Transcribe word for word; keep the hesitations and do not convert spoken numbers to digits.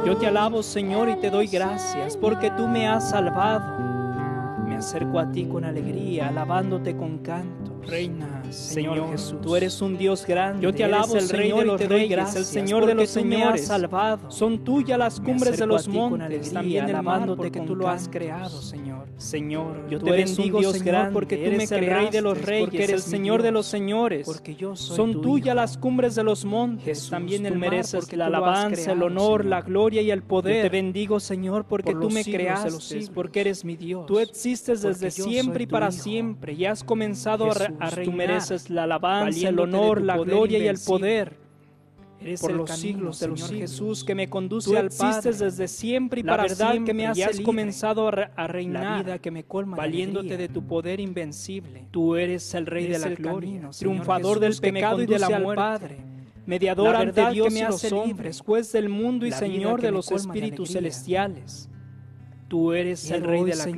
Yo te alabo, Señor, y te doy gracias, porque tú me has salvado. Me acerco a ti con alegría, alabándote con canto. Reina, Señor, Señor Jesús, tú eres un Dios grande. Yo te alabo, el Rey de los Reyes, el Señor de los Señores. Me has salvado. Son tuyas las cumbres de los montes, también alabándote que tú lo has creado, Señor. Señor, yo te bendigo, Dios grande, porque tú eres el Rey de los Reyes, porque eres el Señor de los Señores. Porque yo soy Son tuyas las cumbres de los montes, también Él mereces la alabanza, el honor, la gloria y el poder. Yo te bendigo, Señor, porque tú me creaste, porque eres mi Dios. Tú existes desde siempre y para siempre, y has comenzado a reinar. Tú mereces la alabanza, el honor, la gloria y el poder. Eres por los siglos de los Señor Jesús, que me conduce al Padre. Tú existes desde siempre y para verdad que me has comenzado a reinar, la vida que me colma, valiéndote de tu poder invencible. Tú eres el Rey de la gloria, triunfador del pecado y de la muerte, mediador ante Dios y los hombres, juez del mundo y Señor de los espíritus celestiales. Tú eres el Rey de la gloria.